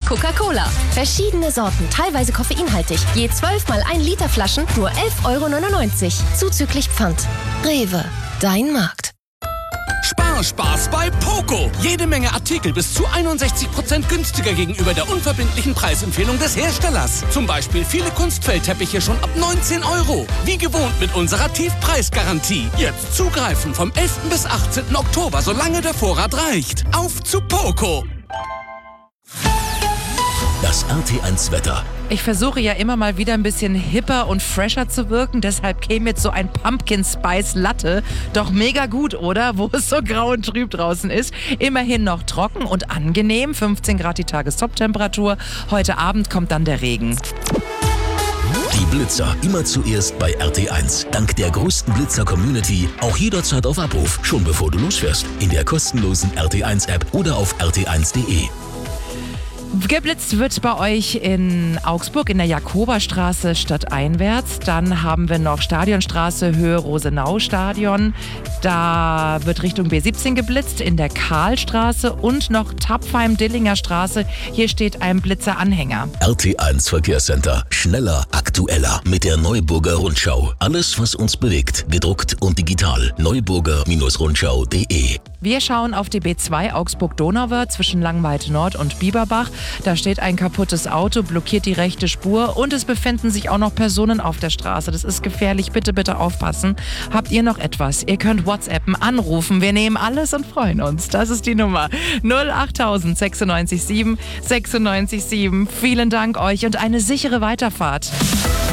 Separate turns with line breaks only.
Coca-Cola. Verschiedene Sorten, teilweise koffeinhaltig. Je 12 mal 1 Liter Flaschen, nur 11,99 €. Zuzüglich Pfand. Rewe, dein Markt.
Spaß bei Poco. Jede Menge Artikel bis zu 61% günstiger gegenüber der unverbindlichen Preisempfehlung des Herstellers. Zum Beispiel viele Kunstfeldteppiche schon ab 19 €. Wie gewohnt mit unserer Tiefpreisgarantie. Jetzt zugreifen vom 11. bis 18. Oktober, solange der Vorrat reicht. Auf zu Poco.
Das RT1 Wetter.
Ich versuche ja immer mal wieder ein bisschen hipper und fresher zu wirken, deshalb käme jetzt so ein Pumpkin Spice Latte. Doch mega gut, oder? Wo es so grau und trüb draußen ist. Immerhin noch trocken und angenehm. 15 Grad die Tagestoptemperatur. Heute Abend kommt dann der Regen.
Die Blitzer immer zuerst bei RT1. Dank der größten Blitzer-Community auch jederzeit auf Abruf. Schon bevor du losfährst. In der kostenlosen RT1-App oder auf rt1.de.
Geblitzt wird bei euch in Augsburg in der Jakoberstraße stadteinwärts. Dann haben wir noch Stadionstraße, Höhe Rosenau-Stadion. Da wird Richtung B17 geblitzt, in der Karlstraße und noch Tapfheim-Dillinger Straße. Hier steht ein Blitzeranhänger.
RT1 Verkehrscenter. Schneller, aktueller mit der Neuburger Rundschau. Alles, was uns bewegt, gedruckt und digital. Neuburger-Rundschau.de.
Wir schauen auf die B2 Augsburg-Donauwörth zwischen Langweite Nord und Bieberbach. Da steht ein kaputtes Auto, blockiert die rechte Spur und es befinden sich auch noch Personen auf der Straße. Das ist gefährlich, bitte, bitte aufpassen. Habt ihr noch etwas? Ihr könnt WhatsAppen, anrufen. Wir nehmen alles und freuen uns. Das ist die Nummer 08000 96 7 96 7. Vielen Dank euch und eine sichere Weiterfahrt.